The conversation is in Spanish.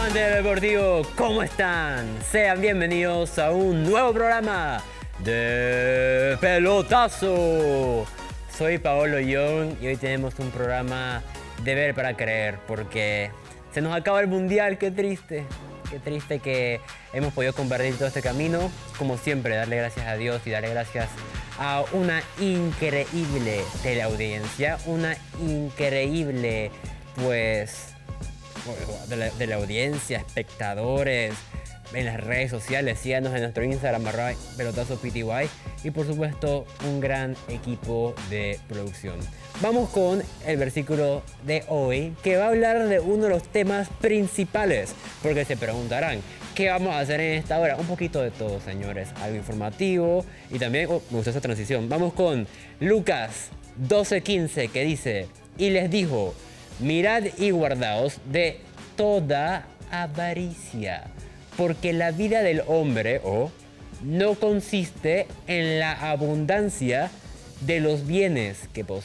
amantes del deportivo, ¿cómo están? Sean bienvenidos a un nuevo programa de Pelotazo. Soy Paolo Young y hoy tenemos un programa de ver para creer porque se nos acaba el mundial. Qué triste que hemos podido compartir todo este camino. Como siempre, darle gracias a Dios y darle gracias a una increíble teleaudiencia, una increíble, pues, de la audiencia, espectadores en las redes sociales. Síganos en nuestro Instagram @pelotazopty y por supuesto un gran equipo de producción. Vamos con el versículo de hoy, que va a hablar de uno de los temas principales, porque se preguntarán ¿qué vamos a hacer en esta hora? Un poquito de todo, señores, algo informativo y también me gustó esa transición. Vamos con Lucas 12:15, que dice: y les dijo: mirad y guardaos de toda avaricia, porque la vida del hombre no consiste en la abundancia de los bienes que posee.